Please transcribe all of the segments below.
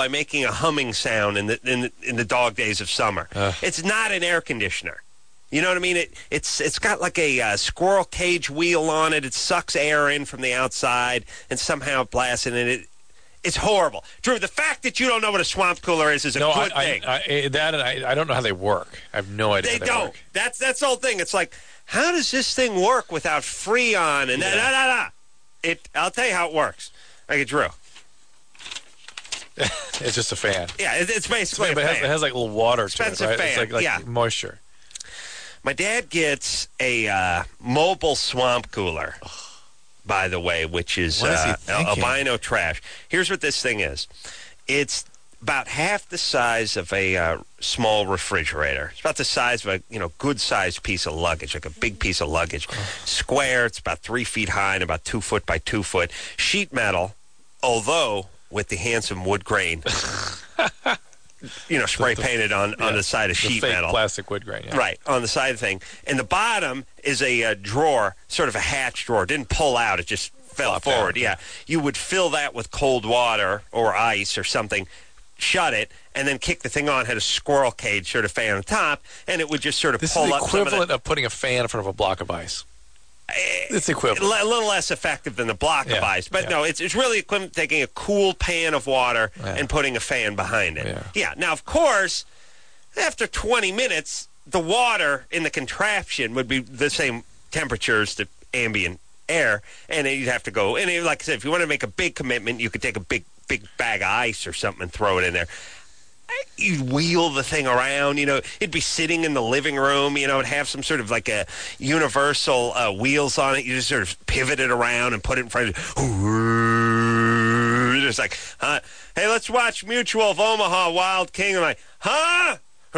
by making a humming sound in the dog days of summer. It's not an air conditioner. You know what I mean? It's got like a squirrel cage wheel on it. It sucks air in from the outside and somehow it blasts in it. It's horrible. Drew, the fact that you don't know what a swamp cooler is a good thing. I don't know how they work. I have no idea They don't. Work. That's the whole thing. It's like, how does this thing work without Freon and I'll tell you how it works. Okay, Drew. It's just a fan. Yeah, it's basically a fan. It has like a little water Expensive to it, right? fan. It's like moisture. My dad gets a mobile swamp cooler, by the way, which is albino trash. Here's what this thing is. It's about half the size of a small refrigerator. It's about the size of a good-sized piece of luggage, like a big piece of luggage. Square, it's about 3 feet high and about 2 foot by 2 foot. Sheet metal, although with the handsome wood grain, spray painted on the side of sheet fake metal. Plastic wood grain, yeah. Right, on the side of the thing. And the bottom is a drawer, sort of a hatch drawer. It didn't pull out, it just fell forward. Down. Yeah. You would fill that with cold water or ice or something, shut it, and then kick the thing on, had a squirrel cage sort of fan on top, and it would just sort of pull up. This is the equivalent of putting a fan in front of a block of ice. It's equivalent. A little less effective than the block of ice. But no, it's really equivalent to taking a cool pan of water and putting a fan behind it. Yeah. Now, of course, after 20 minutes, the water in the contraption would be the same temperature as the ambient air, and then you'd have to go. And like I said, if you want to make a big commitment, you could take a big bag of ice or something and throw it in there. You'd wheel the thing around, it'd be sitting in the living room, it'd have some sort of like a universal wheels on it. You just sort of pivot it around and put it in front of you. Just like, hey, let's watch Mutual of Omaha, Wild Kingdom. I'm like, huh?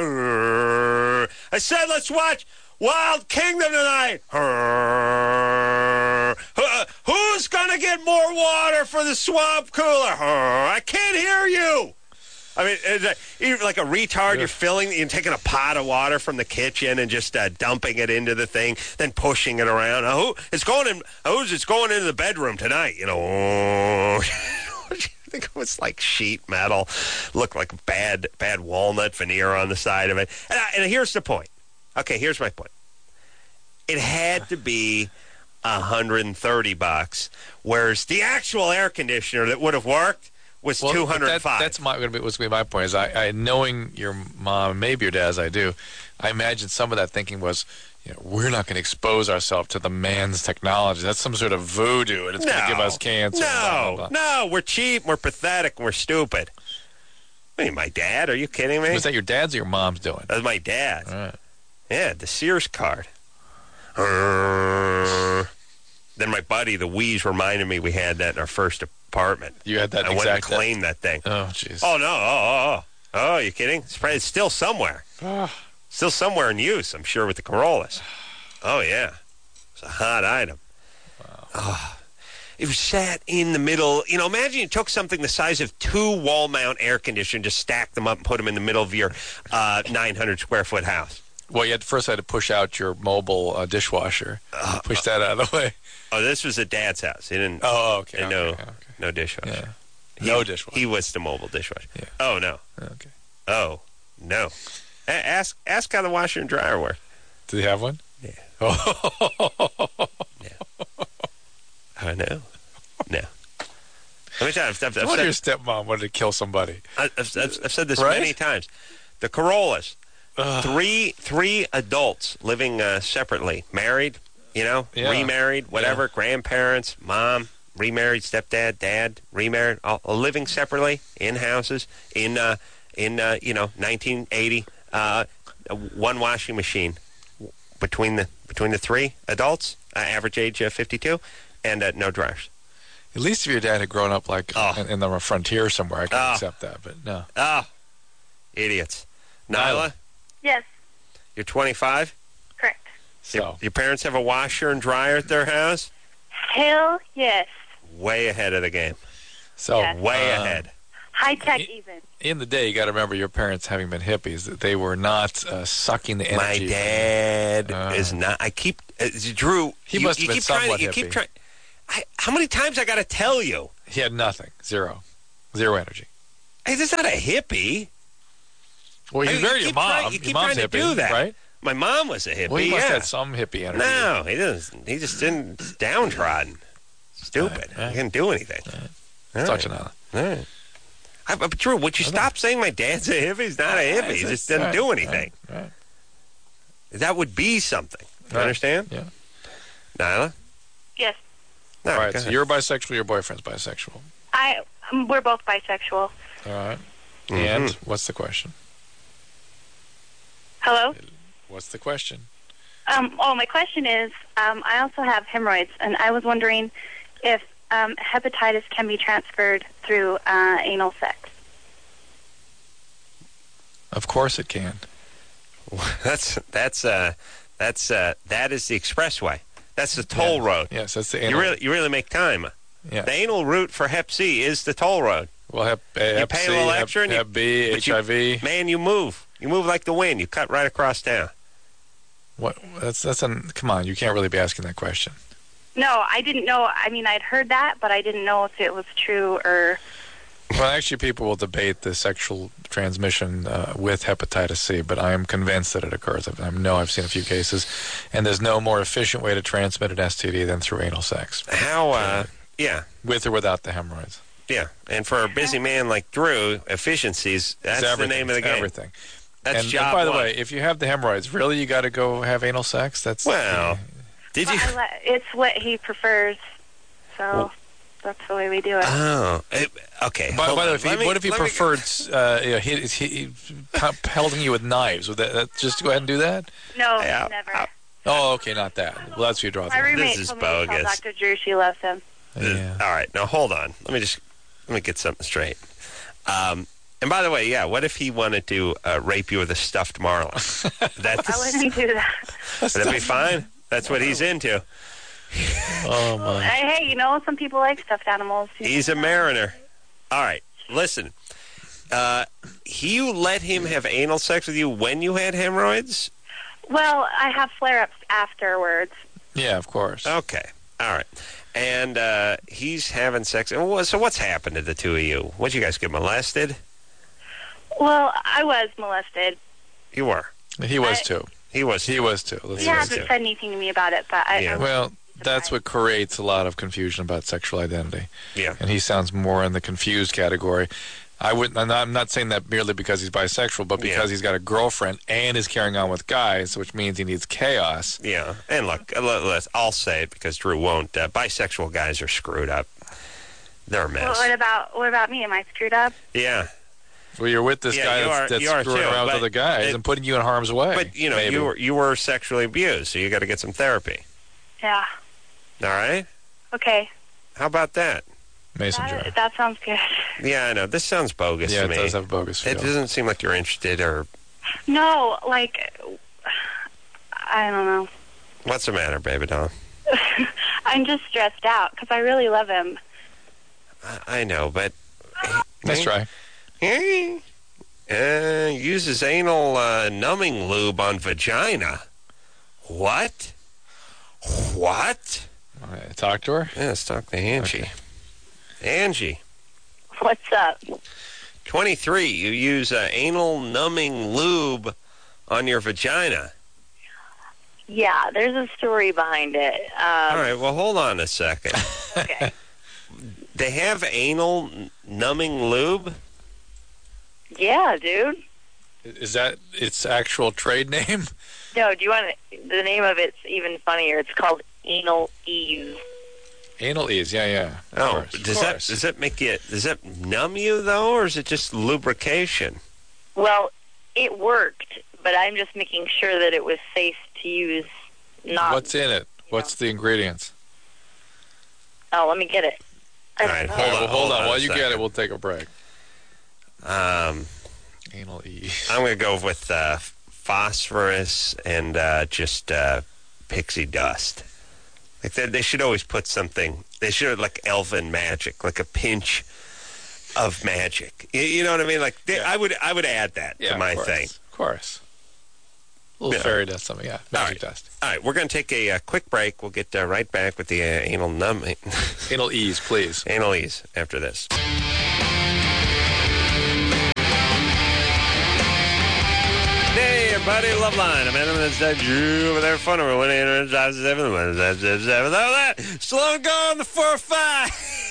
I said let's watch Wild Kingdom tonight. Who's going to get more water for the swamp cooler? I can't hear you. I mean, it's like a retard. You're taking a pot of water from the kitchen and just dumping it into the thing, then pushing it around. It's going into the bedroom tonight? I think it was like sheet metal, looked like bad walnut veneer on the side of it. And here's the point. Okay, here's my point. It had to be $130, whereas the actual air conditioner that would have worked was $205. That's going to be my point. Is I knowing your mom, maybe your dad, as I do, I imagine some of that thinking was, we're not going to expose ourselves to the man's technology. That's some sort of voodoo, and it's going to give us cancer. No, we're cheap, we're pathetic, and we're stupid. What are you, my dad? Are you kidding me? Was that your dad's or your mom's doing? That was my dad's. All right. Yeah, the Sears card. Then my buddy, the Wheeze, reminded me we had that in our first apartment. You had that. I went and claimed that thing. Oh, jeez. Oh no! Oh, you kidding? It's still somewhere. Still somewhere in use, I'm sure, with the Corollas. Oh yeah, it's a hot item. Wow. It was sat in the middle. Imagine you took something the size of 2 wall mount air conditioners, just stacked them up and put them in the middle of your 900 square foot house. Well, you first had to push out your mobile dishwasher. Push that out of the way. Oh, this was at Dad's house. He didn't. Oh, okay. No dishwasher. Yeah. No dishwasher. He was the mobile dishwasher. Yeah. Oh no. Okay. Oh no. Ask how the washer and dryer work. Do they have one? Yeah. Oh. I know. No. How many times? I've your stepmom wanted to kill somebody. I've said this many times. The Corollas. Three adults living separately, married, remarried, whatever, grandparents, mom, remarried, stepdad, dad, remarried, all living separately in houses in 1980. One washing machine between the three adults, average age 52, and no dryers. At least if your dad had grown up like in the frontier somewhere, I could accept that, but no. Idiots. Nyla? Yes. You're 25? Correct. So your parents have a washer and dryer at their house? Hell yes. Way ahead of the game. So way ahead. High tech even. In the day, you got to remember your parents, having been hippies, that they were not sucking the energy. My dad is not. I keep Drew. He must have been somewhat hippie. You keep trying. How many times I got to tell you? He had nothing. Zero energy. Hey, this is not a hippie. Well, you married your mom. You keep Your mom's trying to hippie, do that. right? My mom was a hippie, Well, he must have had some hippie energy. No, he doesn't. He just didn't downtrodden. Stupid. Right. He didn't do anything. Right. Talk to another. All right. But Drew, would you stop saying my dad's a hippie? He's not a hippie. He just doesn't do anything. Right. That would be something. You understand? Yeah. Nyla? Yes. No, All right, so you're bisexual, your boyfriend's bisexual. We're both bisexual. All right. And what's the question? Hello? What's the question? My question is, I also have hemorrhoids, and I was wondering if hepatitis can be transferred through anal sex. Of course it can. That is the expressway. That's the toll road. Yes, that's the anal. You really make time. Yeah. The anal route for Hep C is the toll road. Well, Hep You pay a little extra, and Hep B, HIV. Man, you move. You move like the wind. You cut right across town. What? Come on, you can't really be asking that question. No, I didn't know. I mean, I'd heard that, but I didn't know if it was true or... Well, actually, people will debate the sexual transmission with hepatitis C, but I am convinced that it occurs. I've seen a few cases, and there's no more efficient way to transmit an STD than through anal sex. How, yeah. With or without the hemorrhoids. Yeah, and for a busy man like Drew, efficiencies, that's the name of the game. Everything. That's and job by the one. way, if you have the hemorrhoids, really you got to go have anal sex? Did you? It's what he prefers, so that's the way we do it. Oh, okay. By the way, what if he preferred he pelting you with knives? Would that just go ahead and do that? No, never. Oh, okay, not that. Well, that's where you draw the My line. roommate This is told me to tell bogus. Dr. Drew she loves him. Yeah. All right, now hold on. Let me get something straight. And by the way, what if he wanted to rape you with a stuffed marlin? I wouldn't do that. Would that be fine? That's what he's into. Oh, my. Hey, some people like stuffed animals. He's a mariner. All right, listen. You let him have anal sex with you when you had hemorrhoids? Well, I have flare-ups afterwards. Yeah, of course. Okay, all right. And he's having sex. So what's happened to the two of you? What, you guys get molested? Well, I was molested. You were. He was too. He was. He was too. He hasn't said anything to me about it, but Well, that's what creates a lot of confusion about sexual identity. Yeah. And he sounds more in the confused category. I'm not saying that merely because he's bisexual, but because he's got a girlfriend and is carrying on with guys, which means he needs chaos. Yeah. And look, I'll say it because Drew won't. Bisexual guys are screwed up. They're a mess. Well, what about me? Am I screwed up? Yeah. Well, you're with this guy that's screwing around with other guys and putting you in harm's way. But, you were sexually abused, so you got to get some therapy. Yeah. All right? Okay. How about that? Mason jar. That sounds good. Yeah, I know. This sounds bogus to me. Yeah, it does have a bogus feel. It doesn't seem like you're interested or... No, I don't know. What's the matter, baby doll? I'm just stressed out because I really love him. I know, but... Nice try. Uses anal numbing lube on vagina. What? What? All right, talk to her? Yeah, let's talk to Angie. Okay. Angie. What's up? 23. You use anal numbing lube on your vagina. Yeah, there's a story behind it. All right, well, hold on a second. Okay. They have anal numbing lube? Yeah, dude. Is that its actual trade name? No, do you want the name of it's even funnier? It's called Anal Ease. Anal ease, yeah. Oh, does that numb you though, or is it just lubrication? Well, it worked, but I'm just making sure that it was safe to use. What's in it? What's the ingredients? Oh, let me get it. All right, hold on. While you get it, we'll take a break. Anal ease. I'm going to go with phosphorus and just pixie dust. Like they should always put something. They should have like elven magic, like a pinch of magic. You know what I mean? Like I would add that to my thing. Of course. A little fairy dust, something. Yeah, magic dust. All right, we're going to take a quick break. We'll get right back with the anal numbing. Anal ease, please. Anal ease after this. everybody. Love line. Amanda, that's you over there. Fun over 1-800-57. All that. Slow gone the 4-5.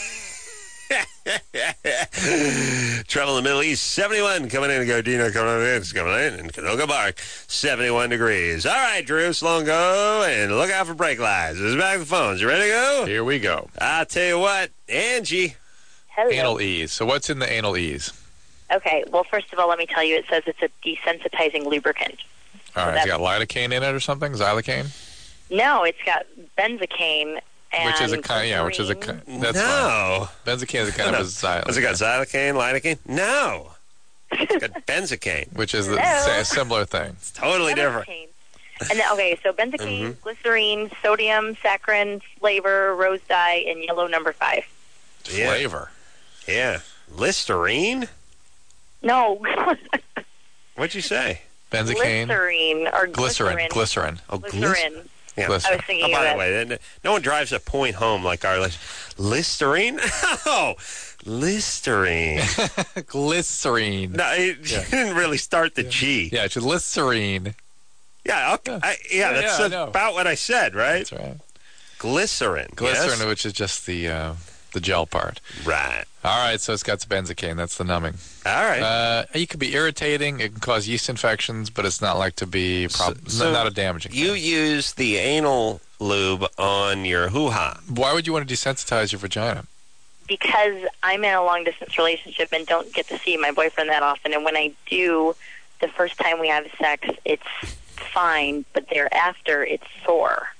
Travel in the Middle East, 71 coming in. Gardena coming in. It's coming in. And Canoga Park, 71 degrees. All right, Drew, slow and go. And look out for brake lights. It's back to the phones. You ready to go? Here we go. I'll tell you what, Angie. Hello. Anal ease. So what's in the anal ease? Okay, well, first of all, let me tell you, it says it's a desensitizing lubricant. All right, it's got lidocaine in it or something? Xylocaine? No, it's got benzocaine. And which is a kind, that's no. Fine. Benzocaine is a kind of a xylocaine. Has it got xylocaine, lidocaine? No. It's got benzocaine. Which is a similar thing. It's totally different. And then, okay, so benzocaine, glycerine, sodium, saccharin, flavor, rose dye, and yellow number 5. Flavor? Yeah. Listerine? No. What'd you say? Benzocaine? Glycerine or Glycerin. Oh, glycerin. Yeah. I was thinking by the way, no one drives a point home like our Listerine. Oh, Listerine. Glycerine. No, you didn't really start the G. Yeah, it's Listerine. Yeah, okay. That's about what I said, right? That's right. Glycerin. Glycerin, yes? which is just the gel part. Right. All right, so it's got benzocaine. That's the numbing. All right. It could be irritating. It can cause yeast infections, but it's not like to be not a damaging you thing. use the anal lube on your hoo-ha. Why would you want to desensitize your vagina? Because I'm in a long-distance relationship and don't get to see my boyfriend that often. And when I do, the first time we have sex, it's fine, but thereafter, it's sore.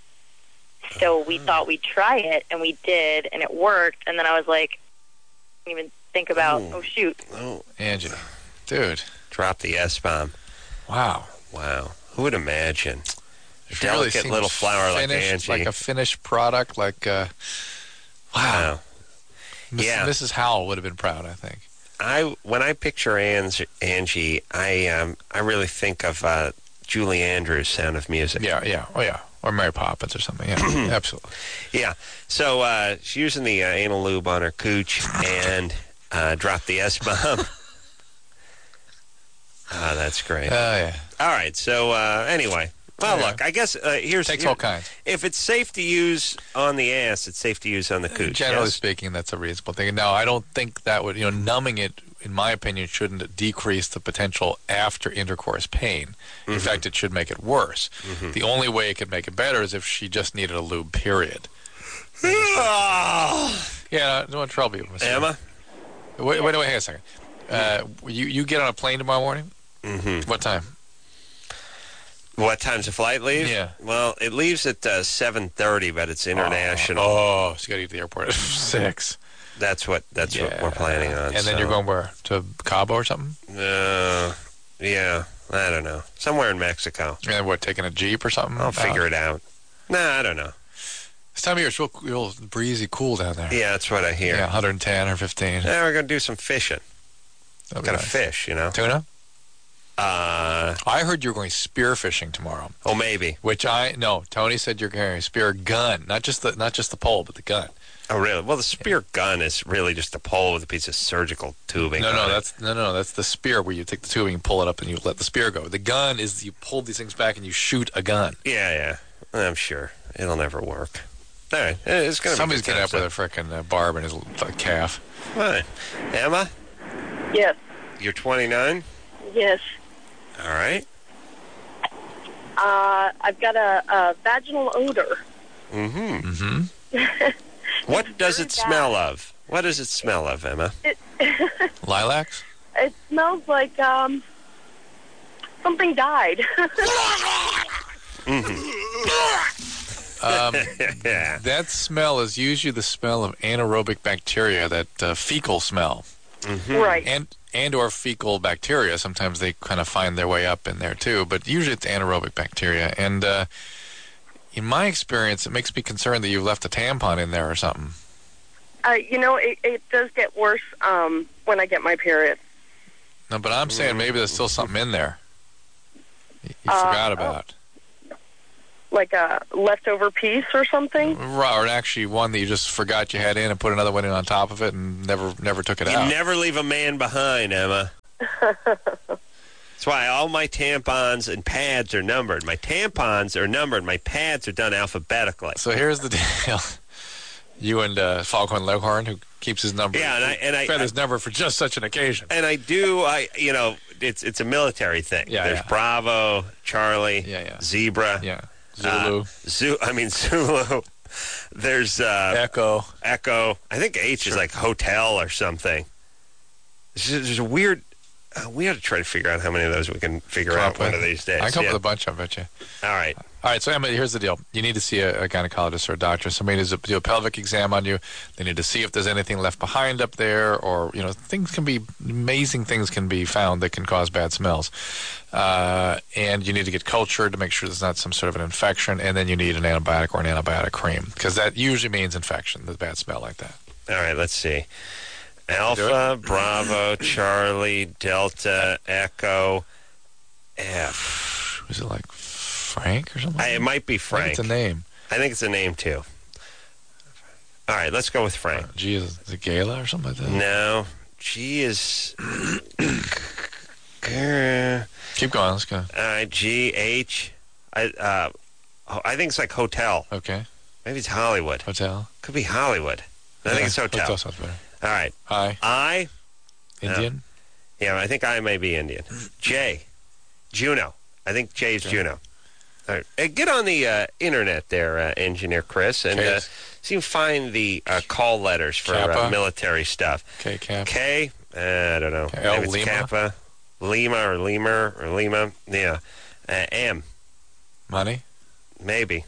So we thought we'd try it, and we did, and it worked. And then I was like, I didn't even think about, oh shoot. Oh, Angie. Dude. Drop the S-bomb. Wow. Who would imagine? A It delicate really little flower like finished, Angie. like a finished product, like, wow. Mrs. Howell would have been proud, I think. When I picture Angie, I really think of Julie Andrews' Sound of Music. Yeah. Oh, yeah. Or Mary Poppins or something. Yeah, absolutely. Yeah. So she's using the anal lube on her cooch and dropped the S-bomb. Oh, that's great. Yeah. All right. So anyway, look, I guess takes all kinds. If it's safe to use on the ass, it's safe to use on the cooch. Generally speaking, that's a reasonable thing. Now, I don't think that would, numbing it, in my opinion, shouldn't decrease the potential after intercourse pain. In fact, it should make it worse. The only way it could make it better is if she just needed a lube, period. Yeah, don't want to trouble you. Emma? Wait a second. You get on a plane tomorrow morning? What time? What time's the flight leave? Yeah. Well, it leaves at 7:30, but it's international. Oh, so you got to get to the airport at 6. That's what we're planning on. And then you're going where? To Cabo or something? Yeah. I don't know. Somewhere in Mexico. And what, taking a Jeep or something? I'll figure it out. Nah, I don't know. This time of year, it's real breezy, cool down there. Yeah, that's what I hear. Yeah, 110 or 15. Yeah, we're going to do some fishing. Got to fish, Tuna? I heard you were going spear fishing tomorrow. Oh, maybe. Tony said you're carrying a spear gun, not just the pole, but the gun. Oh, really? Well, the spear gun is really just a pole with a piece of surgical tubing. That's the spear where you take the tubing and pull it up and you let the spear go. The gun is you pull these things back and you shoot a gun. Yeah. I'm sure it'll never work. All right, it's going to be. Somebody's getting up with a frickin' barb in his calf. Fine. Emma? Yes. You're 29? Yes. All right. I've got a vaginal odor. What does it smell of? What does it smell of, Emma? Lilacs? It smells like something died. That smell is usually the smell of anaerobic bacteria, that fecal smell. Right. And or fecal bacteria. Sometimes they kind of find their way up in there too, but usually it's anaerobic bacteria. And in my experience, it makes me concerned that you've left a tampon in there or something. It does get worse when I get my period. No, but I'm saying maybe there's still something in there you forgot about. Like a leftover piece or something? Or actually one that you just forgot you had in and put another one in on top of it and never took it out. You never leave a man behind, Emma. That's why all my tampons and pads are numbered. My tampons are numbered. My pads are done alphabetically. So here's the deal. You and Foghorn Leghorn, who keeps his number. Yeah, and I his number for just such an occasion. And it's a military thing. Yeah, There's Bravo, Charlie, Zebra. Yeah. Zulu. Zulu. There's Echo. I think H is like hotel or something. There's a weird... we ought to try to figure out how many of those we can figure out one of these days. I come up with a bunch, I bet you. All right. So Emma, here's the deal. You need to see a gynecologist or a doctor. Somebody needs to do a pelvic exam on you. They need to see if there's anything left behind up there, or, amazing things can be found that can cause bad smells. And you need to get cultured to make sure there's not some sort of an infection, and then you need an antibiotic or an antibiotic cream, because that usually means infection, the bad smell like that. All right, let's see. Alpha, Bravo, Charlie, Delta, Echo, F. Was it like Frank or something? It might be Frank. I think it's a name. I think it's a name, too. All right, let's go with Frank. G, is it Gala or something like that? No. G is... Keep going, let's go. All right, G, H. I think it's like hotel. Okay. Maybe it's Hollywood. Hotel. Could be Hollywood. I think it's hotel. Hotel sounds better. All right. I. Indian? Yeah, I think I may be Indian. J. Juno. I think J is Juno. All right. Hey, get on the internet there, Engineer Chris, and see if you can find the call letters for military stuff. K, Kappa. K, I don't know. L, maybe it's Lima. Kappa. Lima or Lemur or Lima. Yeah. M. Money? Maybe.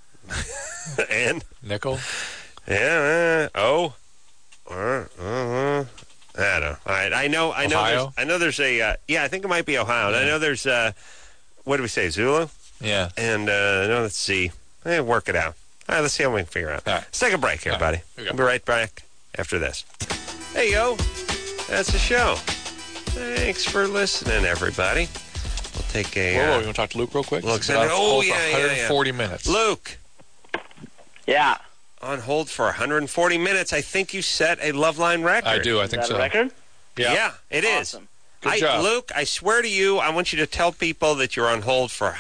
N. Nickel? Yeah. O. I don't know. All right. I know. There's a. I think it might be Ohio. Yeah. I know there's. What do we say? Zulu. Yeah. And no, let's see. Work it out. All right. Let's see how we can figure it out. All right. Let's take a break here, buddy. We'll be right back after this. Hey, yo. That's the show. Thanks for listening, everybody. We'll take a. Whoa, you want to talk to Luke real quick? Luke's 140 minutes. Luke. Yeah. On hold for 140 minutes. I think you set a Loveline record. I do. I think so. A record? Yeah, it awesome. is. Good job. Luke, I swear to you, I want you to tell people that you're on hold for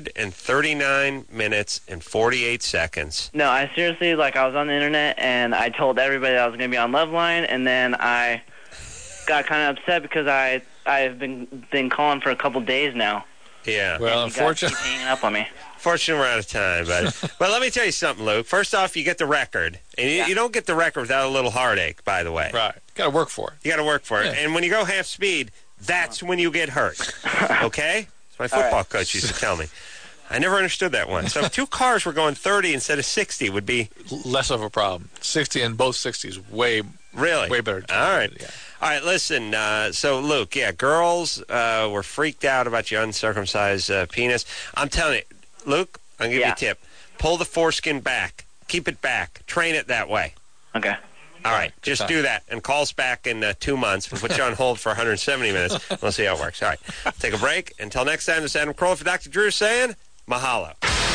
139 minutes and 48 seconds. No, I seriously, I was on the internet, and I told everybody that I was going to be on Loveline, and then I got kind of upset because I've been calling for a couple days now. Yeah. Well, unfortunately, keep hanging up on me. Fortunately, we're out of time, buddy. But let me tell you something, Luke. First off, you get the record. And you don't get the record without a little heartache, by the way. Right. Got to work for it. You got to work for it. Yeah. And when you go half speed, that's when you get hurt. Okay? That's my football coach used to tell me. I never understood that one. So if two cars were going 30 instead of 60 would be... less of a problem. 60 and both 60s, way better. All right. Yeah. All right, listen. So, Luke, girls were freaked out about your uncircumcised penis. I'm telling you, Luke, I'll give you a tip. Pull the foreskin back. Keep it back. Train it that way. Okay. All right, just do that. And call us back in 2 months. We'll put you on hold for 170 minutes. We'll see how it works. All right, take a break. Until next time, this is Adam Carolla for Dr. Drew saying mahalo.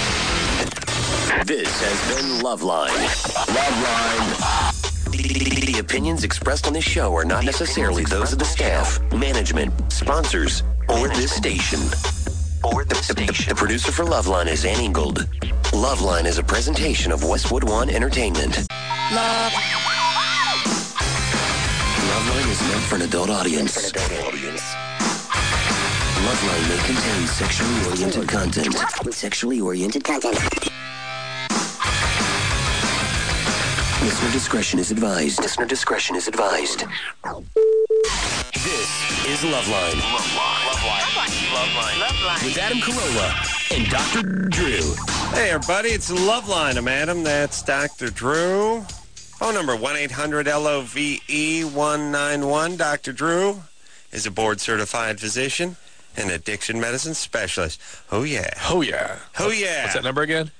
This has been Loveline. The opinions expressed on this show are not necessarily those of the staff, management, sponsors, or this station. The producer for Loveline is Ann Ingold. Loveline is a presentation of Westwood One Entertainment. Loveline is meant for an adult audience. Loveline may contain sexually oriented content. Listener discretion is advised. This is Loveline. With Adam Carolla and Dr. Drew. Hey, everybody, it's Loveline. I'm Adam. That's Dr. Drew. Phone number 1-800-LOVE-191. Dr. Drew is a board-certified physician and addiction medicine specialist. Oh, yeah. Oh, yeah. Oh, yeah. What's that number again?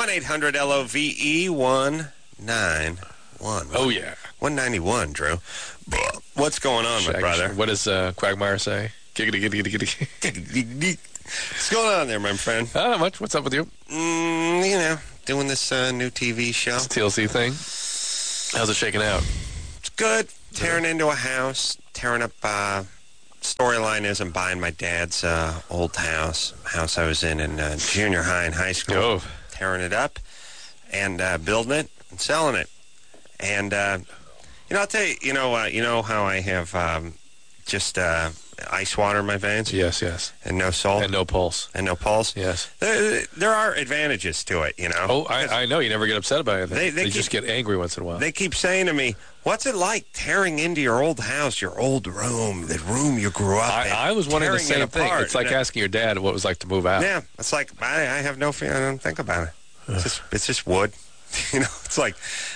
1-800-LOVE-191. Oh, yeah. 191, Drew. What's going on, my brother? What does Quagmire say? Giggity, giggity, giggity, giggity. What's going on there, my friend? Not much. What's up with you? Doing this new TV show. This TLC thing. How's it shaking out? It's good. Tearing into a house, tearing up storyline is I'm buying my dad's old house I was in junior high and high school, tearing it up and building it and selling it. And I'll tell you, you know how I have just ice water in my veins? Yes. And no soul? And no pulse. Yes. There are advantages to it, you know. Oh, I know. You never get upset about anything. They just get angry once in a while. They keep saying to me, what's it like tearing into your old house, your old room, the room you grew up in? I was wondering the same thing. It's like asking your dad what it was like to move out. Yeah. It's like, I have no fear. I don't think about it. It's just wood. It's like,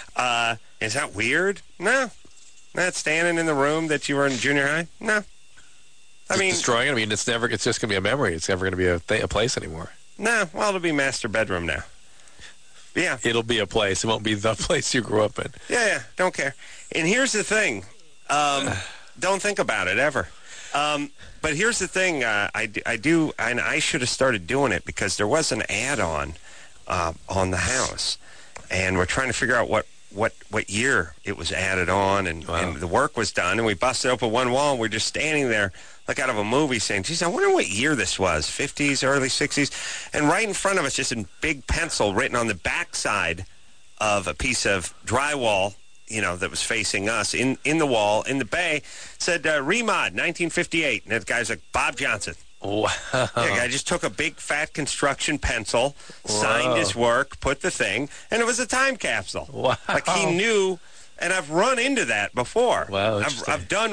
is that weird? No. Not standing in the room that you were in junior high? No. Destroying it? I mean, it's just going to be a memory. It's never going to be a place anymore. No. Well, it'll be master bedroom now. Yeah. It'll be a place. It won't be the place you grew up in. Yeah. Don't care. And here's the thing. Don't think about it ever. But here's the thing. I do, and I should have started doing it because there was an add-on on the house. And we're trying to figure out what year it was added on, and the work was done, and we busted open one wall, and we're just standing there like out of a movie saying, geez, I wonder what year this was, 50s, early 60s. And right in front of us, just in big pencil written on the backside of a piece of drywall, that was facing us in the wall, in the bay, said Remod, 1958. And the guy's like, Bob Johnson. Wow. Yeah, the guy just took a big fat construction pencil, signed his work, put the thing, and it was a time capsule. Wow. Like he knew, and I've run into that before. Wow, I've done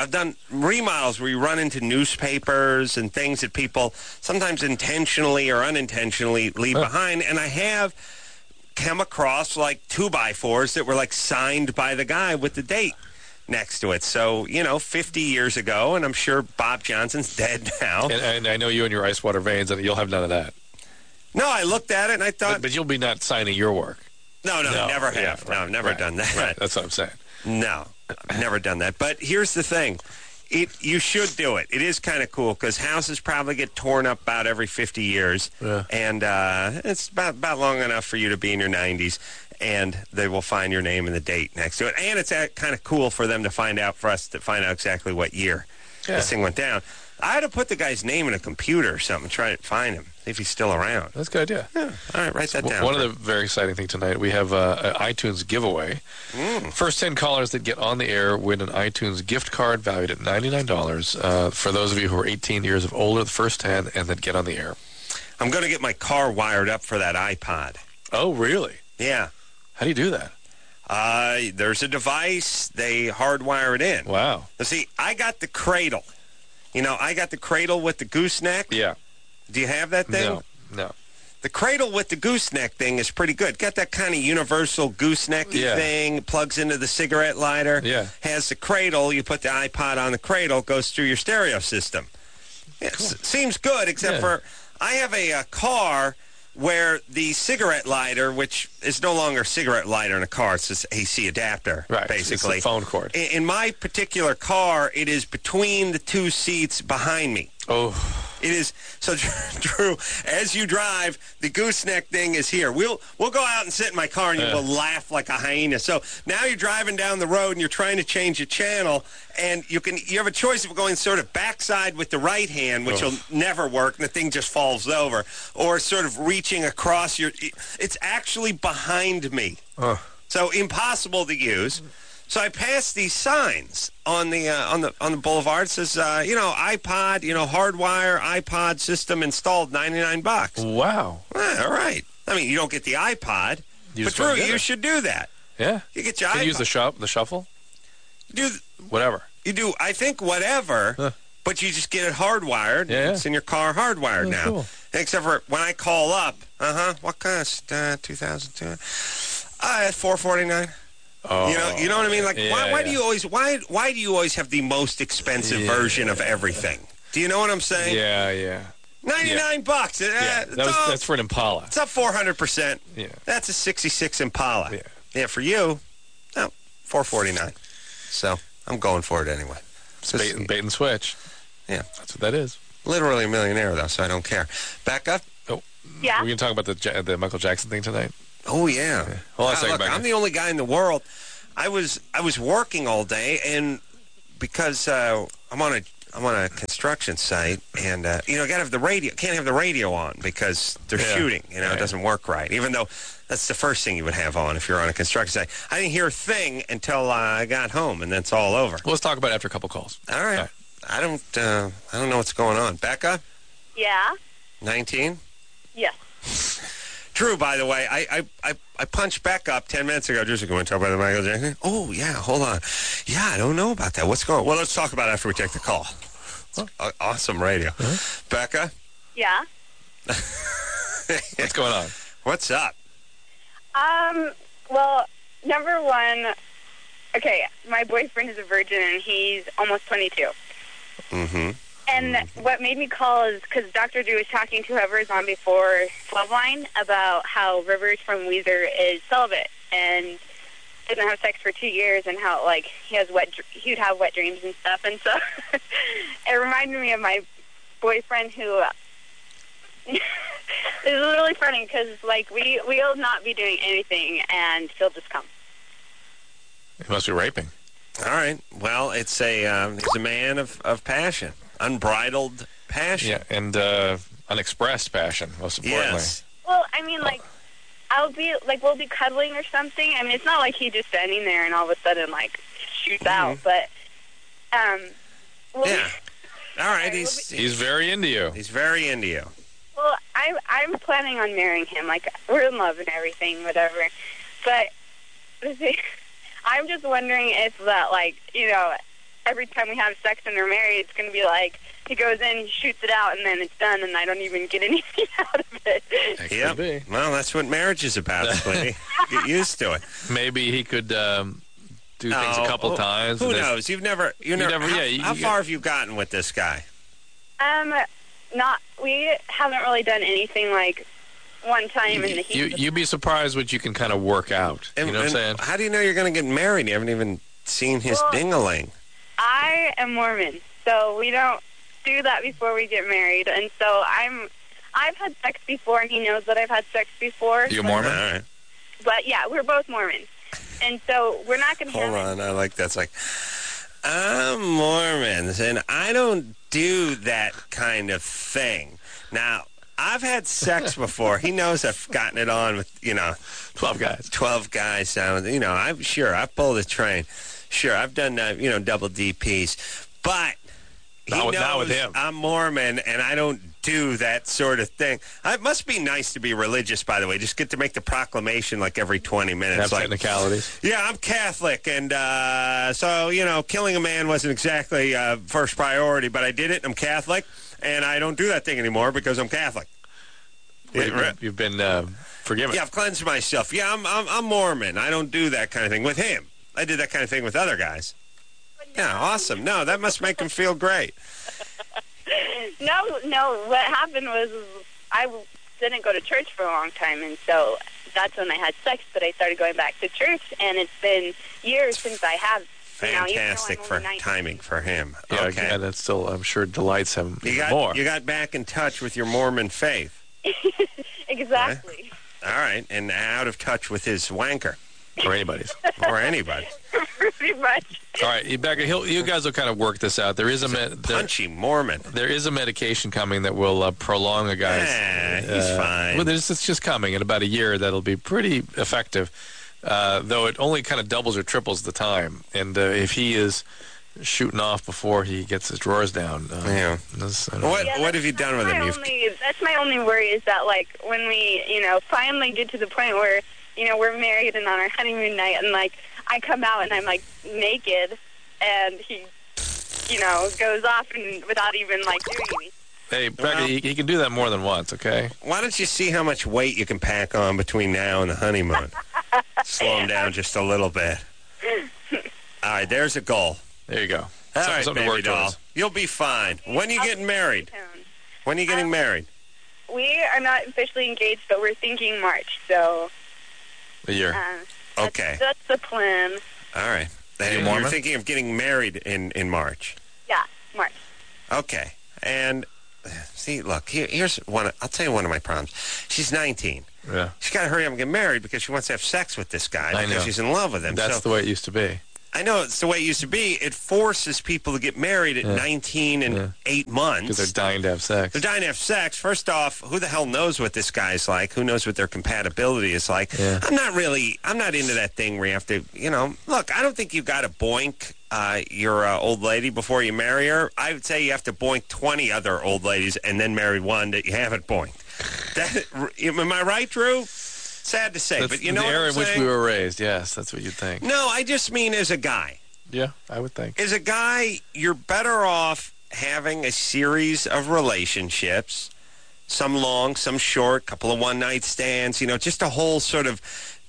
remodels where you run into newspapers and things that people sometimes intentionally or unintentionally leave behind, and I have come across like 2x4s that were like signed by the guy with the date next to it. So, 50 years ago, and I'm sure Bob Johnson's dead now. And I know you and your ice water veins, and you'll have none of that. No, I looked at it, and I thought... But you'll be not signing your work. No, never have. Yeah, right, no, I've never done that. Right, that's what I'm saying. No, I've never done that. But here's the thing. You should do it. It is kind of cool, because houses probably get torn up about every 50 years. Yeah. And it's about long enough for you to be in your 90s. And they will find your name and the date next to it. And it's kind of cool for them to find out, for us to find out exactly what year this thing went down. I had to put the guy's name in a computer or something, try to find him, see if he's still around. That's a good idea. Yeah. All right, write that down. One of the very exciting things tonight, we have an iTunes giveaway. First 10 callers that get on the air win an iTunes gift card valued at $99. For those of you who are 18 years of older, the first 10, and that get on the air. I'm going to get my car wired up for that iPod. Oh, really? Yeah. How do you do that? There's a device. They hardwire it in. Wow. Now, see, I got the cradle. I got the cradle with the gooseneck. Yeah. Do you have that thing? No. The cradle with the gooseneck thing is pretty good. Got that kind of universal gooseneck thing. Plugs into the cigarette lighter. Yeah. Has the cradle. You put the iPod on the cradle. Goes through your stereo system. It seems good, except for I have a car where the cigarette lighter, which is no longer a cigarette lighter in a car, it's this AC adapter, basically. It's a phone cord. In my particular car, it is between the two seats behind me. Oh. It is. So, Drew, as you drive, the gooseneck thing is here. We'll go out and sit in my car, and you will laugh like a hyena. So now you're driving down the road, and you're trying to change a channel, and you have a choice of going sort of backside with the right hand, which will never work, and the thing just falls over, or sort of reaching across your... It's actually behind me. So impossible to use. So I passed these signs on the boulevard. It says, iPod, hardwire iPod system installed, $99. Wow. All right. I mean, you don't get the iPod, but Drew, you should do that. Yeah. You get your iPod. iPod. You use the shuffle. You do whatever. You do. I think whatever, but you just get it hardwired. Yeah. It's in your car hardwired now. Cool. Except for when I call up. What kind of 2002? $449. Oh, you know what I mean? Like, why yeah. do you always have the most expensive version of everything? Do you know what I'm saying? Yeah. $99. That's for an Impala. It's up 400%. Yeah. That's a '66 Impala. Yeah. For you, no, $449. So I'm going for it anyway. Bait and switch. Yeah, that's what that is. Literally a millionaire though, so I don't care. Back up. Oh, yeah. We're gonna talk about the Michael Jackson thing tonight. Oh yeah. Hold on a second, look, I'm the only guy in the world. I was working all day, and because I'm on I'm on a construction site, and got to have the radio. Can't have the radio on because they're shooting. It doesn't work right. Even though that's the first thing you would have on if you're on a construction site. I didn't hear a thing until I got home, and that's all over. Well, let's talk about it after a couple calls. All right. I don't know what's going on. Becca? Yeah. 19? Yes. True, by the way, I punched Becca up 10 minutes ago. Just going to talk about the Michael Jackson. Oh, yeah, hold on. Yeah, I don't know about that. What's going on? Well, let's talk about it after we take the call. Awesome radio. Becca? Yeah. What's going on? What's up? Well, number one, okay, my boyfriend is a virgin, and he's almost 22. Mm-hmm. And what made me call is because Dr. Drew was talking to whoever is on before Loveline about how Rivers from Weezer is celibate and didn't have sex for 2 years, and how, like, he'd have wet dreams and stuff. And so it reminded me of my boyfriend who... This is really funny because, like, we'll not be doing anything and he'll just come. He must be raping. All right. Well, it's he's a man of passion. Unbridled passion. Yeah, and unexpressed passion, most importantly. Yes. Well, I mean, like, we'll be cuddling or something. I mean, it's not like he's just standing there and all of a sudden, like, shoots out, but, yeah. All right, he's very into you. He's very into you. Well, I'm planning on marrying him. Like, we're in love and everything, whatever. But I'm just wondering if that, like, every time we have sex and we're married, it's going to be like he goes in, he shoots it out, and then it's done, and I don't even get anything out of it. Yep. Well, that's what marriage is about, sweetie. Get used to it. Maybe he could do things a couple times. Who knows? You've never. How far have you gotten with this guy? We haven't really done anything like one time in the heat. You'd be surprised what you can kind of work out. You know what I'm saying? How do you know you're going to get married? You haven't even seen his ding-a-ling. I am Mormon, so we don't do that before we get married. And so I've had sex before, and he knows that I've had sex before. You're Mormon? All right. But, yeah, we're both Mormon. And so we're not going to Hold on. I like that. It's like, I'm Mormon, and I don't do that kind of thing. Now, I've had sex before. He knows I've gotten it on with, 12 guys. 12 guys. I've pulled a train. Sure, I've done, double DPs. But he knows with him. I'm Mormon, and I don't do that sort of thing. It must be nice to be religious, by the way. Just get to make the proclamation like every 20 minutes. Have technicalities. Yeah, I'm Catholic, and so, killing a man wasn't exactly first priority, but I did it. I'm Catholic, and I don't do that thing anymore because I'm Catholic. You've been forgiven. Yeah, I've cleansed myself. Yeah, I'm Mormon. I don't do that kind of thing with him. I did that kind of thing with other guys. Yeah, awesome. No, that must make him feel great. No. What happened was I didn't go to church for a long time, and so that's when I had sex. But I started going back to church, and it's been years since I have. Fantastic for timing for him. Yeah, okay. And that still, I'm sure, delights him more. You got back in touch with your Mormon faith. Exactly. All right, and out of touch with his wanker. Or anybody's. Pretty much. All right, Becca, you guys will kind of work this out. There is punchy Mormon. There is a medication coming that will prolong a guy's... he's fine. Well, it's just coming in about a year. That'll be pretty effective, though it only kind of doubles or triples the time. And if he is shooting off before he gets his drawers down... What have you done with him? That's my only worry is that, like, when we, finally get to the point where... we're married and on our honeymoon night, and, like, I come out and I'm, like, naked, and he, goes off and without even, like, doing anything. Hey, Becca, he can do that more than once, okay? Why don't you see how much weight you can pack on between now and the honeymoon? Slow him down just a little bit. All right, there's a goal. There you go. All right, baby doll. You'll be fine. When are you getting married? When are you getting married? We are not officially engaged, but we're thinking March, so... A year. Okay. That's the plan. All right. You're thinking of getting married in March? Yeah, March. Okay. And, see, look, here's one. I'll tell you one of my problems. She's 19. Yeah. She's got to hurry up and get married because she wants to have sex with this guy because she's in love with him. That's the way it used to be. I know it's the way it used to be. It forces people to get married at 19 and 8 months. Because they're dying to have sex. They're dying to have sex. First off, who the hell knows what this guy's like? Who knows what their compatibility is like? Yeah. I'm not into that thing where you have to, look, I don't think you got to boink your old lady before you marry her. I would say you have to boink 20 other old ladies and then marry one that you haven't boinked. Am I right, Drew? Sad to say, that's but you know the what era I'm in which saying? we were raised. Yes, that's what you'd think. No, I just mean as a guy. Yeah, I would think. As a guy, you're better off having a series of relationships, some long, some short, couple of one-night stands, just a whole sort of,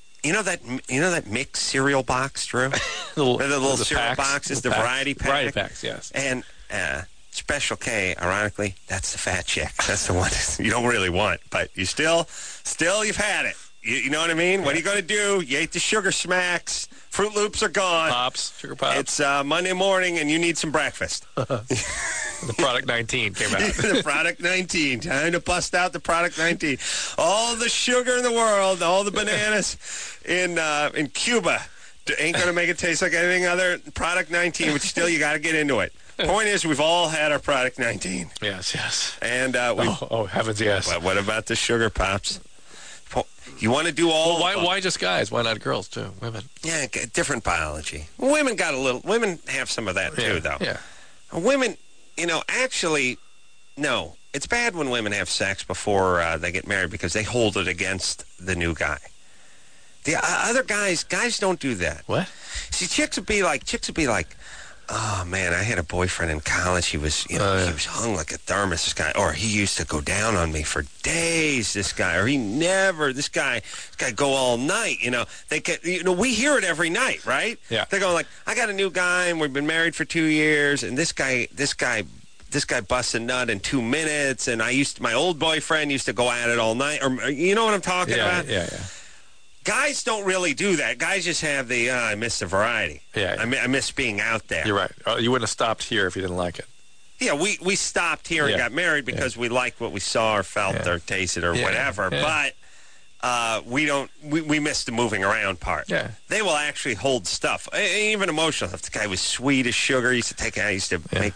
that mixed cereal box, Drew? the little cereal packs, boxes, the variety pack. Variety packs, yes. And Special K, ironically, that's the fat chick. That's the one you don't really want, but you still you've had it. You know what I mean? Yeah. What are you going to do? You ate the Sugar Smacks. Fruit Loops are gone. Pops, Sugar Pops. It's Monday morning, and you need some breakfast. The Product 19 came out. The Product 19. Time to bust out the Product 19. All the sugar in the world, all the bananas in Cuba ain't going to make it taste like anything other than Product 19, but still you got to get into it. Point is, we've all had our Product 19. Yes. And heavens, yes. But what about the Sugar Pops? You want to do all? Well, why just guys? Why not girls too? Women? Yeah, different biology. Women Women have some of that too, though. Yeah. Women, actually, no. It's bad when women have sex before they get married because they hold it against the new guy. The other guys don't do that. What? See, chicks would be like, oh man, I had a boyfriend in college. He was, he was hung like a thermos. This guy, or he used to go down on me for days. This guy, or he never. This guy go all night. They can. We hear it every night, right? Yeah. They're going like, I got a new guy, and we've been married for 2 years, and this guy busts a nut in 2 minutes, and my old boyfriend used to go at it all night. Or you know what I'm talking about? Yeah. Guys don't really do that. Guys just have I miss the variety. Yeah. I miss being out there. You're right. You wouldn't have stopped here if you didn't like it. Yeah, we stopped here and got married because we liked what we saw or felt or tasted or whatever. Yeah. But we missed the moving around part. Yeah. They will actually hold stuff, even emotional stuff. The guy was sweet as sugar. He used to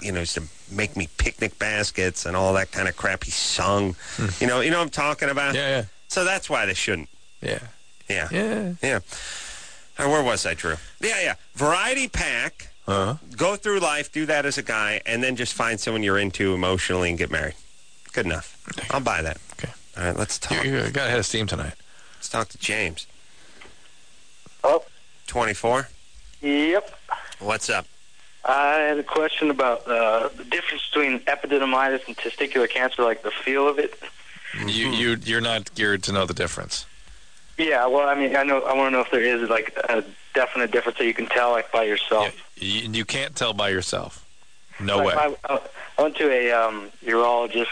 make me picnic baskets and all that kind of crap. He sung. You know what I'm talking about? Yeah. So that's why they shouldn't. Yeah. Yeah. Where was I, Drew? Yeah. Variety pack. Go through life, do that as a guy, and then just find someone you're into emotionally and get married. Good enough. Okay. I'll buy that. Okay. All right, let's talk. You got ahead of steam tonight. Let's talk to James. Hello? 24? Yep. What's up? I had a question about the difference between epididymitis and testicular cancer, like the feel of it. You're not geared to know the difference. Yeah, well, I mean, I want to know if there is like a definite difference that you can tell like by yourself. Yeah, you can't tell by yourself. No way. I went to a urologist,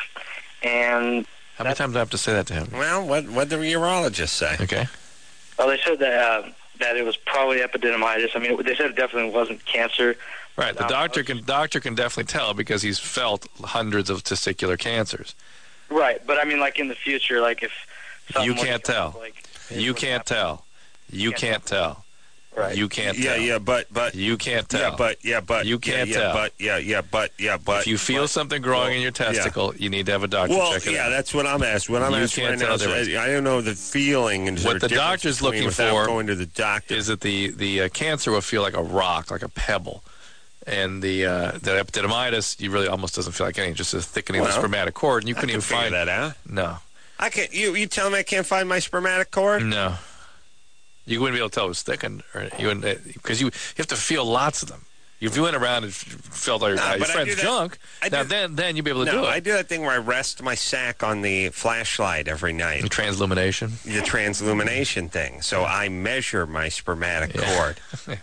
and how many times do I have to say that to him? Well, what did the urologist say? Okay. Well, they said that it was probably epididymitis. I mean, they said it definitely wasn't cancer. Right. The doctor can definitely tell because he's felt hundreds of testicular cancers. Right, but I mean, like in the future, like if you can't tell. You can't tell. You can't tell. Right. You can't tell. Yeah, but you can't tell. But you can't tell. But if you feel something growing in your testicle, you need to have a doctor check it out. Yeah, that's what I'm asking. What I'm asking right now is I don't know the feeling and what the doctor's looking for going to the doctor is that the cancer will feel like a rock, like a pebble. And the epididymitis, you really almost doesn't feel like anything, just a thickening of the spermatic cord, and you couldn't even find that out. No, I can't. You tell me I can't find my spermatic cord? No, you wouldn't be able to tell it was thickened, or because you have to feel lots of them. If you went around and felt all your friend's junk, then you'd be able to do it. I do that thing where I rest my sack on the flashlight every night. The transillumination? The transillumination thing. So I measure my spermatic cord.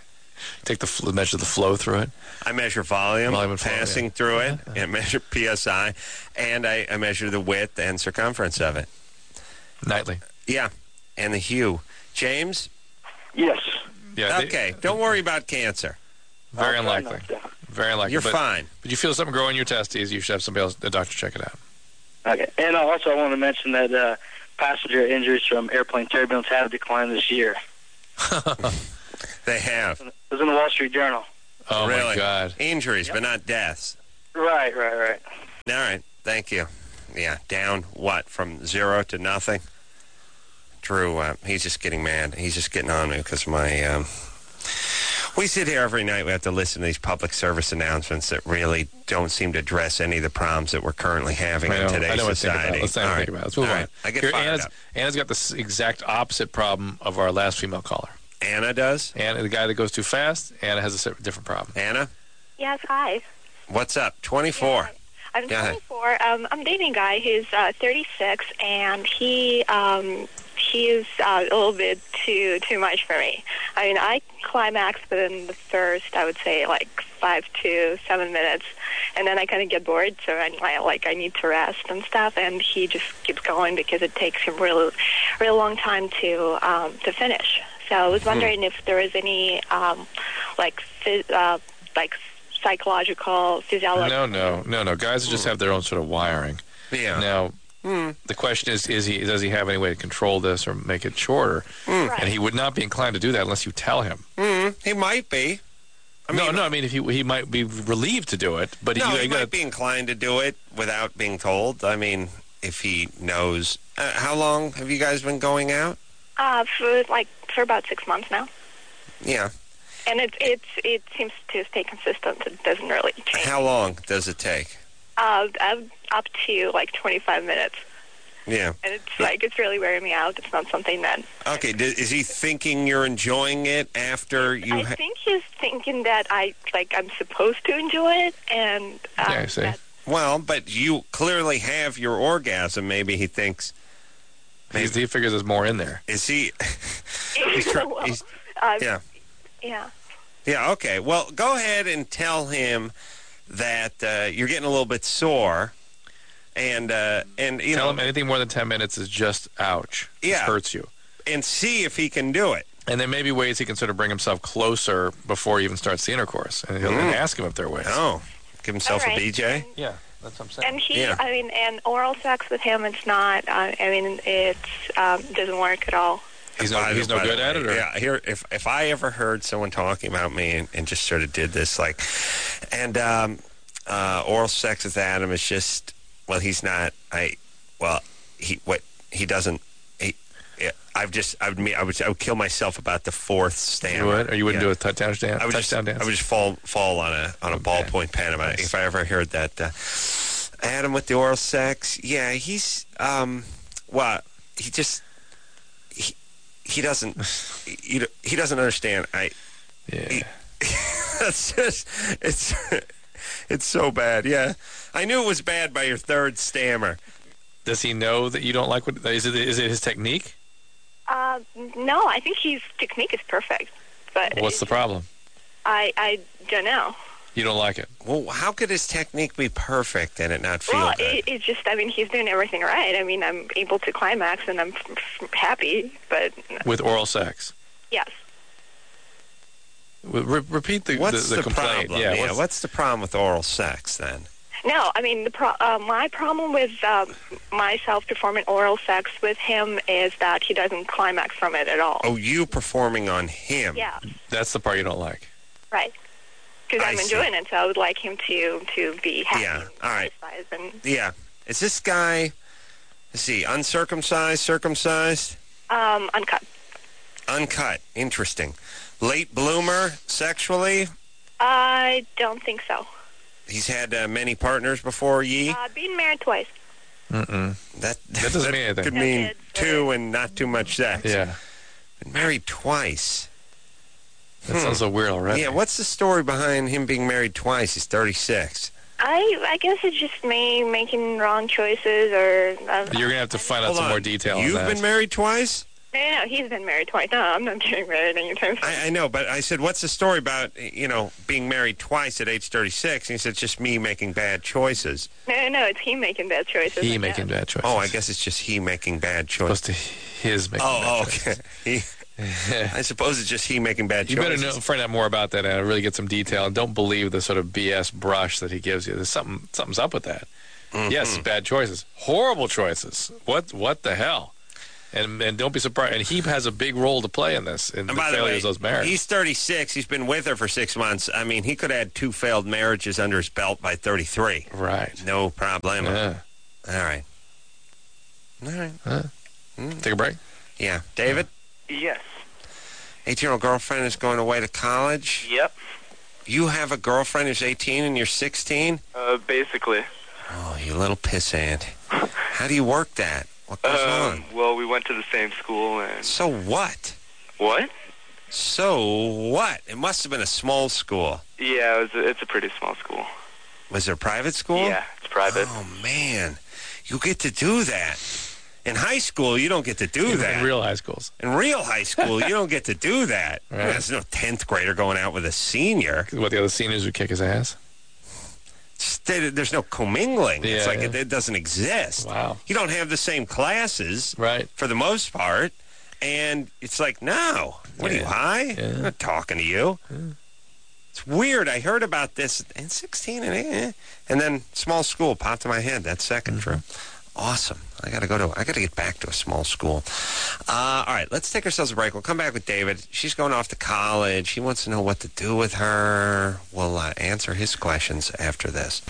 Measure the flow through it. I measure volume passing through it, and measure PSI, and I measure the width and circumference of it. Nightly. Yeah, and the hue. James? Yes. Yeah. Okay, don't worry about cancer. Very unlikely. Very unlikely. You're fine. But you feel something growing in your testes, you should have somebody else, the doctor, check it out. Okay. And also I want to mention that passenger injuries from airplane turbulence have declined this year. They have. It was in the Wall Street Journal. Oh, really? my God. Injuries, but not deaths. Right. All right. Thank you. Yeah. Down, what, from 0 to nothing? Drew, he's just getting mad. He's just getting on me because my... we sit here every night. We have to listen to these public service announcements that really don't seem to address any of the problems that we're currently having in today's society. Let's not think about it. Let's move on. I get fired up. Anna's got the exact opposite problem of our last female caller. Anna does? Anna, the guy that goes too fast, Anna has a different problem. Anna? Yes, hi. What's up? 24. Yeah, I'm 24. I'm dating a guy who's 36, and he is a little bit too much for me. I mean, I climax within the first, I would say, like 5 to 7 minutes, and then I kind of get bored, so I need to rest and stuff, and he just keeps going because it takes him real long time to finish. So I was wondering if there is any psychological, physiological... No. Guys just have their own sort of wiring. Yeah. Now, the question is does he have any way to control this or make it shorter? Right. And he would not be inclined to do that unless you tell him. He might be. I mean, if he might be relieved to do it, but he might be inclined to do it without being told. I mean, if he knows. How long have you guys been going out? For about 6 months now. Yeah. And it seems to stay consistent. It doesn't really change. How long does it take? Up to like 25 minutes. Yeah. And it's really wearing me out. It's not something that... Okay, is he thinking you're enjoying it after you... I think he's thinking that I'm supposed to enjoy it, and... yeah, I see. Well, but you clearly have your orgasm. Maybe he thinks... He figures there's more in there. Is he... Yeah. Yeah, okay. Well, go ahead and tell him that you're getting a little bit sore. And tell him anything more than 10 minutes is just ouch. Yeah. It hurts you. And see if he can do it. And there may be ways he can sort of bring himself closer before he even starts the intercourse. And he'll ask him if there are ways. Oh, give himself a BJ? Yeah, that's what I'm saying. And and oral sex with him, it's not, it doesn't work at all. He's no good at it? Or? Yeah, if I ever heard someone talking about me and just sort of did this, oral sex with Adam is just... Well, he's not. I would kill myself about the fourth stammer. You would, or you wouldn't do a touchdown dance? I would just fall on a ballpoint pen if I ever heard that. Adam with the oral sex. Yeah, he's he doesn't understand. That's just it's so bad. Yeah. I knew it was bad by your third stammer. Does he know that you don't like what... Is it his technique? No, I think his technique is perfect. But what's the problem? I don't know. You don't like it? Well, how could his technique be perfect and it not feel good? It's just, he's doing everything right. I mean, I'm able to climax and I'm happy, but... With oral sex? Yes. Repeat the complaint. Problem? Yeah, what's the problem with oral sex, then? No, I mean, my problem with myself performing oral sex with him is that he doesn't climax from it at all. Oh, you performing on him? Yeah. That's the part you don't like. Right. Because I'm enjoying it, so I would like him to be happy. Yeah, all right. Yeah. Is this guy, let's see, uncircumcised, circumcised? Uncut. Uncut. Interesting. Late bloomer sexually? I don't think so. He's had many partners before ye? Been married twice. That doesn't mean anything. Could mean two and not too much sex. Yeah. Been married twice. That sounds so weird already. Yeah, what's the story behind him being married twice? He's 36. I guess it's just me making wrong choices, or... You're going to have to find out some more detail on that. You've been married twice? No, he's been married twice. No, I'm not getting married anytime soon. I know, but I said, what's the story about, being married twice at age 36? And he said, it's just me making bad choices. No, it's he making bad choices. He making bad choices. Oh, I guess it's just he making bad choices. Supposed to his making bad choices. Okay. I suppose it's just he making bad choices. You better find out more about that and really get some detail. And don't believe the sort of BS brush that he gives you. There's something's up with that. Mm-hmm. Yes, bad choices. Horrible choices. What the hell? And don't be surprised. And he has a big role to play in this, in the failures of those marriages. He's 36. He's been with her for 6 months. I mean, he could have had 2 failed marriages under his belt by 33. Right. No problem. Yeah. All right. Take a break? Yeah. David? Yes. 18-year-old girlfriend is going away to college. Yep. You have a girlfriend who's 18 and you're 16? Basically. Oh, you little pissant. How do you work that? What goes on? Well, we went to the same school and... So what? What? So what? It must have been a small school. Yeah, it's a pretty small school. Was it a private school? Yeah, it's private. Oh, man. You get to do that. In high school, you don't get to do that. In real high schools. In real high school, you don't get to do that. Right. There's no 10th grader going out with a senior. What, the other seniors would kick his ass? There's no commingling. Yeah, it's like yeah. it doesn't exist. Wow. You don't have the same classes, Right. for the most part. And it's like, no. What are you, high? Yeah. I'm not talking to you. Yeah. It's weird. I heard about this in 16 and then small school popped in my head. That second trip. Awesome. I got to get back to a small school. All right, let's take ourselves a break. We'll come back with David. She's going off to college. He wants to know what to do with her. We'll answer his questions after this.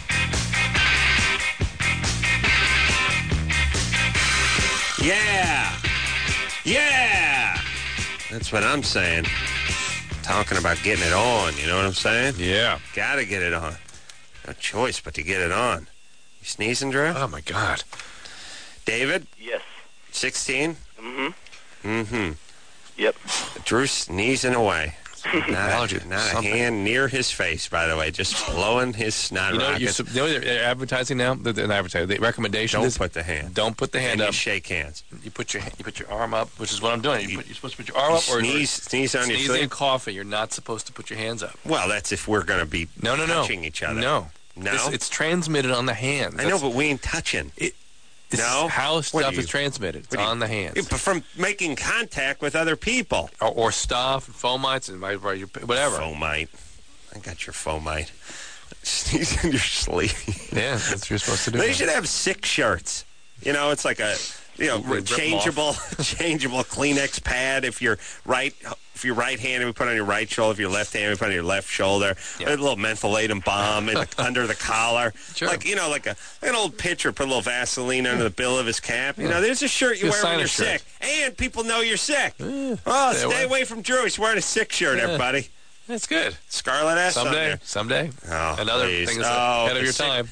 Yeah. Yeah. That's what I'm saying. Talking about getting it on, you know what I'm saying? Yeah. Got to get it on. No choice but to get it on. You sneezing, Drew? Oh, my God. David? Yes. 16? Mm-hmm. Yep. Drew sneezing away. Not a Something. hand near his face, by the way, just blowing his snot rockets. You know they're advertising now? The recommendation is... Don't put the hand. Don't put the hand and up. You shake hands. You put your arm up, which is what I'm doing. You're supposed to put your arm up or sneeze on your sleeve. Sneezing and coughing. You're not supposed to put your hands up. Well, that's if we're going to be touching each other. No. It's transmitted on the hands. I know, but we ain't touching. This No? is how stuff is you- transmitted. It's on the hands. Yeah, but from making contact with other people. Or stuff, and fomites, and whatever. Fomite. I got your fomite. Sneeze in your sleeve. Yeah, that's what you're supposed to do. They should have 6 shirts. You know, it's like a changeable Kleenex pad. If you're right-handed, we put on your right shoulder. If you're left-handed, we put on your left shoulder. Yeah. A little mentholatum bomb under the collar. Sure. Like an old pitcher put a little Vaseline under the bill of his cap. You know, there's a shirt you wear when you're sick, and people know you're sick. Stay away from Drew. He's wearing a sick shirt, everybody. That's good. Scarlet S. Someday. Oh, Another please. thing that's ahead of your time.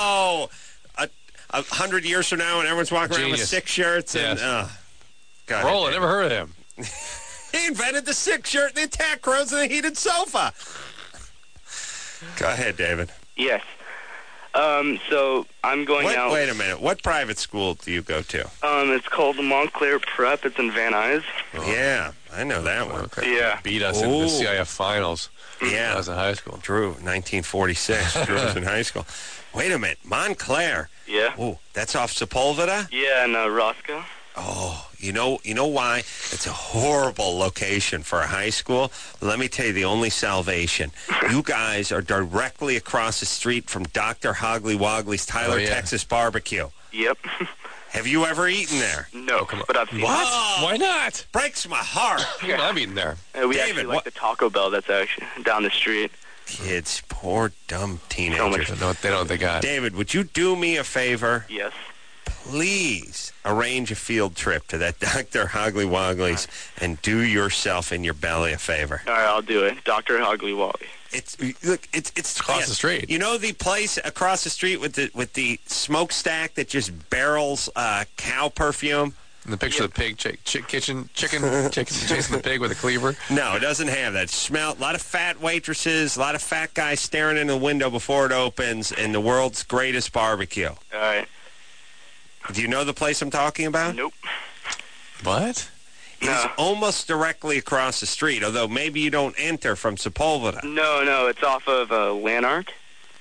100 years from now, and everyone's walking around with Genius. 6 shirts. Yes. And, God, Roll, I never heard of him. He invented the 6 shirt, the attack crows, and the heated sofa. Go ahead, David. Yes. So I'm going out. Wait a minute. What private school do you go to? It's called the Montclair Prep. It's in Van Nuys. Yeah, I know that one. Okay. Yeah. Beat us in the CIF finals. Yeah. I was in high school. Drew, 1946. Drew was in high school. Wait a minute. Montclair. Yeah. Oh, that's off Sepulveda? Yeah, and Roscoe. Oh, you know why? It's a horrible location for a high school. Let me tell you the only salvation. You guys are directly across the street from Dr. Hoggly Woggly's Tyler, Texas barbecue. Yep. Have you ever eaten there? No, but I've seen What? Oh, Why not? breaks my heart. I'm eating there. We David, actually like what- the Taco Bell that's actually down the street. Kids, poor dumb So teenagers. much. They know what they got. David, would you do me a favor? Yes. Please arrange a field trip to that Dr. Hoggly Woggly's and do yourself and your belly a favor. All right, I'll do it. Dr. Hoggly Wally. It's across the street. You know the place across the street with the smokestack that just barrels cow perfume? And the picture of the pig chicken chasing the pig with a cleaver. No, it doesn't have that. Smell a lot of fat waitresses, a lot of fat guys staring in the window before it opens, and the world's greatest barbecue. All right. Do you know the place I'm talking about? Nope. What? It's almost directly across the street, although maybe you don't enter from Sepulveda. No, it's off of Lanark.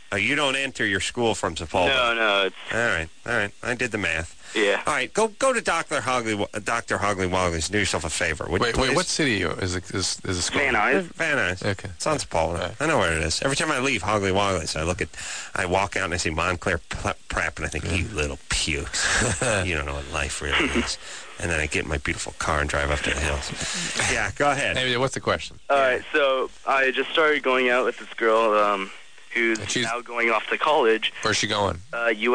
Oh, you don't enter your school from Sepulveda? No, it's... All right. I did the math. Yeah. All right, go to Dr. Hogley Wogley's and do yourself a favor. Wait, what city is the school? Van Nuys. Van Nuys. Okay. It's on Sepulveda. Right. I know where it is. Every time I leave Hogley Wogley's, I walk out and I see Montclair Prep, and I think, you little pukes. You don't know what life really is. And then I get in my beautiful car and drive up to the hills. Yeah, go ahead. Hey, what's the question? All right, so I just started going out with this girl who's now going off to college. Where's she going?